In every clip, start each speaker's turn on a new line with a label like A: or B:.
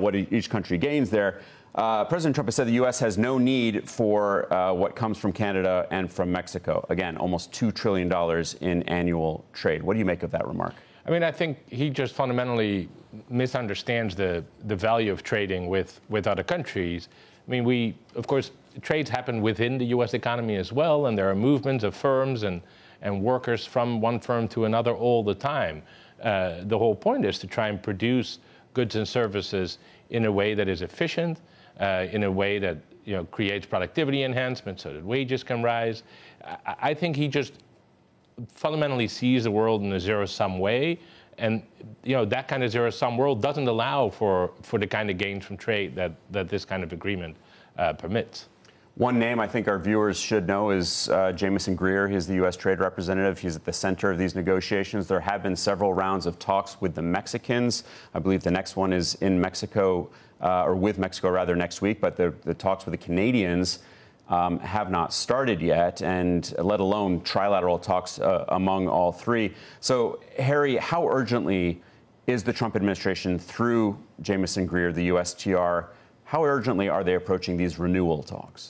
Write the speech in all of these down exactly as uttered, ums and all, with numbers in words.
A: what each country gains there. Uh, President Trump has said the U S has no need for uh, what comes from Canada and from Mexico. Again, almost two trillion dollars in annual trade. What do you make of that remark?
B: I mean, I think he just fundamentally misunderstands the, the value of trading with, with other countries. I mean, we, of course, trades happen within the U S economy as well, and there are movements of firms and, and workers from one firm to another all the time. Uh, the whole point is to try and produce goods and services in a way that is efficient, uh, in a way that you know creates productivity enhancement so that wages can rise. I, I think he just fundamentally sees the world in a zero-sum way, and you know that kind of zero-sum world doesn't allow for, for the kind of gains from trade that, that this kind of agreement uh, permits.
A: One name I think our viewers should know is uh, Jamieson Greer. He's the U S trade representative. He's at the center of these negotiations. There have been several rounds of talks with the Mexicans. I believe the next one is in Mexico, uh, or with Mexico rather, next week. But the, the talks with the Canadians um, have not started yet, and let alone trilateral talks uh, among all three. So, Harry, how urgently is the Trump administration, through Jamieson Greer, the U S T R, how urgently are they approaching these renewal talks?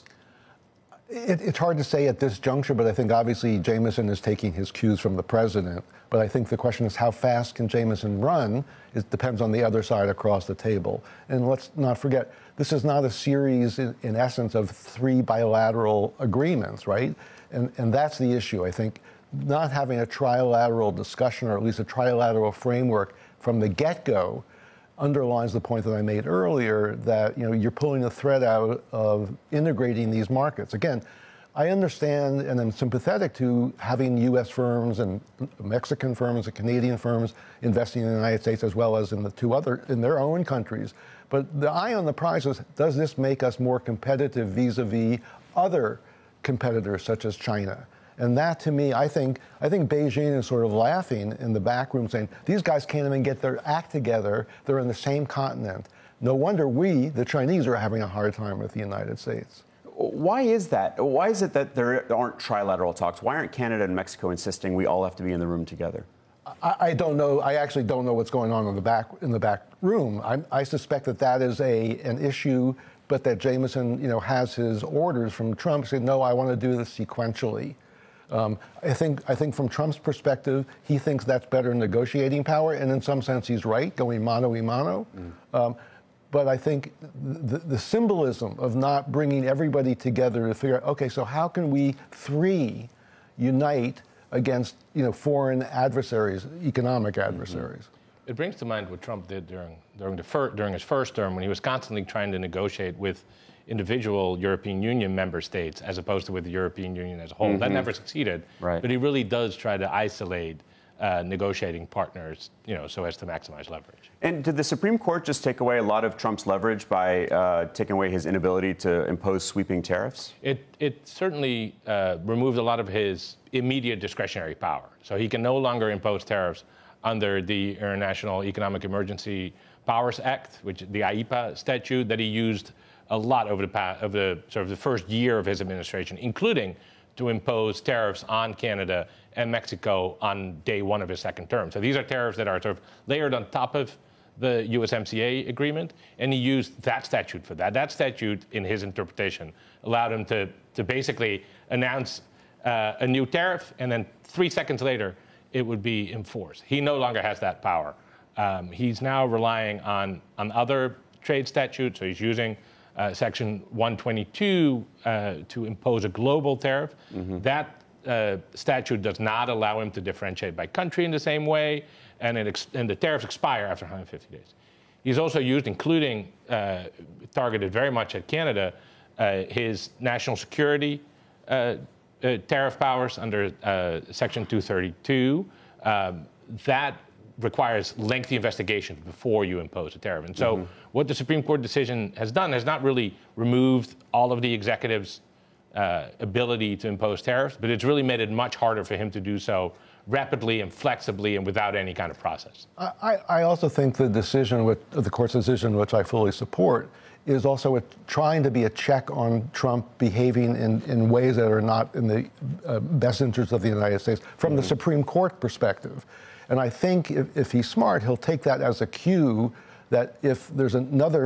C: It, it's hard to say at this juncture, but I think obviously Jamieson is taking his cues from the president. But I think the question is how fast can Jamieson run? It depends on the other side across the table. And let's not forget, this is not a series, in, in essence, of three bilateral agreements, right? And, and that's the issue. I think not having a trilateral discussion, or at least a trilateral framework from the get-go, underlines the point that I made earlier, that you know you're pulling the thread out of integrating these markets. Again, I understand and I'm sympathetic to having U S firms and Mexican firms and Canadian firms investing in the United States as well as in the two other in their own countries. But the eye on the prize is, does this make us more competitive vis-a-vis other competitors such as China? And that, to me, I think I think Beijing is sort of laughing in the back room, saying, these guys can't even get their act together. They're in the same continent. No wonder we, the Chinese, are having a hard time with the United States.
A: Why is that? Why is it that there aren't trilateral talks? Why aren't Canada and Mexico insisting we all have to be in the room together?
C: I, I don't know. I actually don't know what's going on in the back in the back room. I, I suspect that that is a an issue, but that Jamieson, you know, has his orders from Trump, saying, no, I want to do this sequentially. Um, I think I think from Trump's perspective, he thinks that's better negotiating power, and in some sense he's right, going mano a mano. Mm. Um, but I think the, the symbolism of not bringing everybody together to figure out, okay, so how can we three unite against you know foreign adversaries, economic adversaries?
B: Mm-hmm. It brings to mind what Trump did during during the fir- during his first term, when he was constantly trying to negotiate with individual European Union member states as opposed to with the European Union as a whole. Mm-hmm. That never succeeded,
A: right.
B: But he really does try to isolate uh, negotiating partners, you know, so as to maximize leverage.
A: And did the Supreme Court just take away a lot of Trump's leverage by uh, taking away his inability to impose sweeping tariffs?
B: It it certainly uh, removed a lot of his immediate discretionary power. So he can no longer impose tariffs under the International Economic Emergency Powers Act, which the I E P A statute that he used a lot over the past, of the sort of the first year of his administration, including to impose tariffs on Canada and Mexico on day one of his second term. So these are tariffs that are sort of layered on top of the U S M C A agreement, and he used that statute for that. That statute, in his interpretation, allowed him to, to basically announce uh, a new tariff, and then three seconds later, it would be enforced. He no longer has that power. Um, he's now relying on, on other trade statutes, so he's using Uh, Section one twenty-two uh, to impose a global tariff. Mm-hmm. That uh, statute does not allow him to differentiate by country in the same way, and, it ex- and the tariffs expire after one hundred fifty days. He's also used, including uh, targeted very much at Canada, uh, his national security uh, uh, tariff powers under uh, Section two thirty-two. Um, that requires lengthy investigations before you impose a tariff. And so mm-hmm. what the Supreme Court decision has done has not really removed all of the executive's uh, ability to impose tariffs, but it's really made it much harder for him to do so rapidly and flexibly and without any kind of process.
C: I, I also think the decision, with, the court's decision, which I fully support, is also a, trying to be a check on Trump behaving in, in ways that are not in the uh, best interest of the United States from mm-hmm. the Supreme Court perspective. And I think if, if he's smart, he'll take that as a cue that if there's another